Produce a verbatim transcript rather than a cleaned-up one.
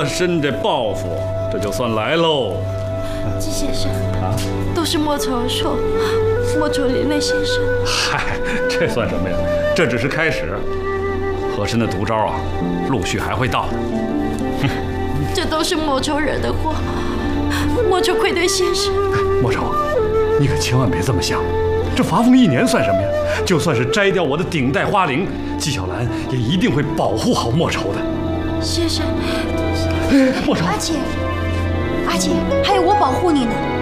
和珅的报复，这就算来喽。 季先生啊， 都是莫愁而说，莫愁连累先生。 嗨，这算什么呀？这只是开始，和珅的毒招啊，陆续还会到。 这都是莫愁惹的祸，莫愁愧对先生。 莫愁，你可千万别这么想。这罚俸一年算什么呀？就算是摘掉我的顶戴花翎，纪晓岚也一定会保护好莫愁的。 先生， 莫愁， 阿姐，阿姐，还有我保护你呢。